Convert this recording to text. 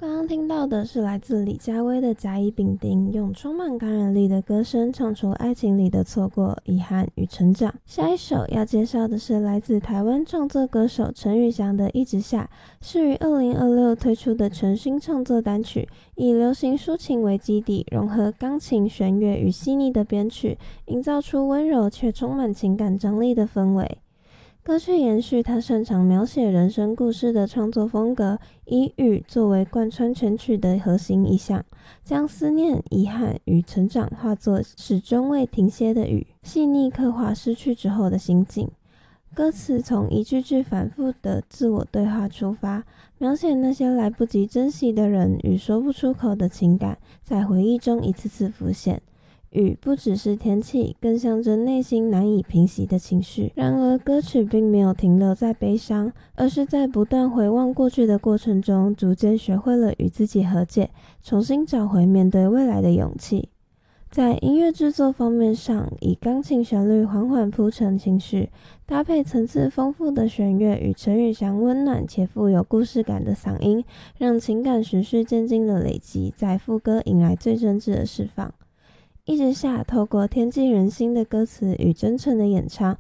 刚刚听到的是来自李佳薇的《甲乙丙丁》，用充满感染力的歌声唱出爱情里的错过、遗憾与成长。下一首要介绍的是来自台湾创作歌手陈宇翔的《一直下》，是于2026推出的全新创作单曲，以流行抒情为基底，融合钢琴、弦乐与细腻的编曲，营造出温柔却充满情感张力的氛围。歌曲延续他擅长描写人生故事的创作风格，以雨作为贯穿全曲的核心意象，将思念、遗憾与成长化作始终未停歇的雨，细腻刻画失去之后的心境。歌词从一句句反复的自我对话出发，描写那些来不及珍惜的人与说不出口的情感，在回忆中一次次浮现。雨不只是天气，更象征内心难以平息的情绪。然而歌曲并没有停留在悲伤，而是在不断回望过去的过程中，逐渐学会了与自己和解，重新找回面对未来的勇气。在音乐制作方面上，以钢琴旋律缓缓铺陈情绪，搭配层次丰富的弦乐与陈宇翔温暖且富有故事感的嗓音，让情感循序渐进的累积，在副歌迎来最真挚的释放。一直下透过天际人心的歌词与真诚的演唱，